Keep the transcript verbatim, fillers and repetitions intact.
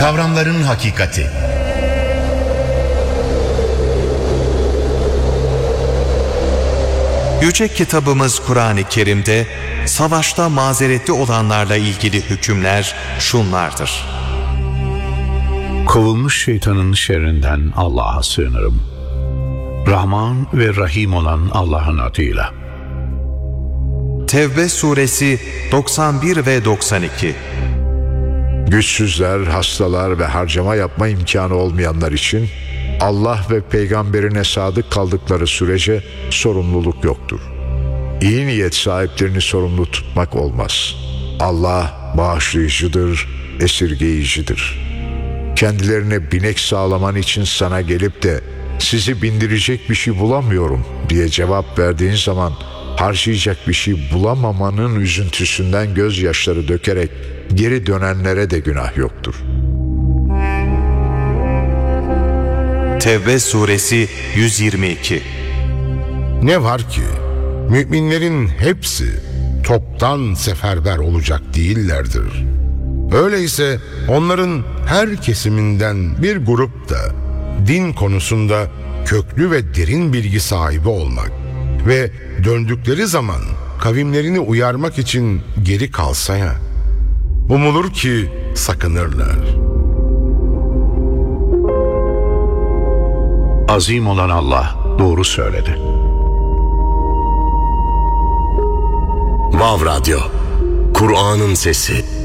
Kavramların hakikati. Yüce kitabımız Kur'an-ı Kerim'de savaşta mazeretli olanlarla ilgili hükümler şunlardır. Kovulmuş şeytanın şerrinden Allah'a sığınırım. Rahman ve Rahim olan Allah'ın adıyla. Tevbe suresi doksan bir ve doksan iki. Güçsüzler, hastalar ve harcama yapma imkanı olmayanlar için Allah ve peygamberine sadık kaldıkları sürece sorumluluk yoktur. İyi niyet sahiplerini sorumlu tutmak olmaz. Allah bağışlayıcıdır, esirgeyicidir. Kendilerine binek sağlaman için sana gelip de sizi bindirecek bir şey bulamıyorum diye cevap verdiğin zaman harcayacak bir şey bulamamanın üzüntüsünden gözyaşları dökerek geri dönenlere de günah yoktur. Tevbe suresi yüz yirmi iki. Ne var ki müminlerin hepsi toptan seferber olacak değillerdir. Öyleyse onların her kesiminden bir grup da din konusunda köklü ve derin bilgi sahibi olmak ve döndükleri zaman kavimlerini uyarmak için geri kalsa ya, umulur ki sakınırlar. Azim olan Allah doğru söyledi. Vav Radyo, Kur'an'ın sesi.